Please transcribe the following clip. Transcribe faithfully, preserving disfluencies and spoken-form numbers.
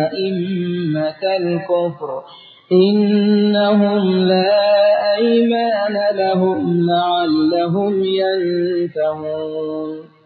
أئمة الكفر إنهم لا أيمان لهم لعلهم ينتهون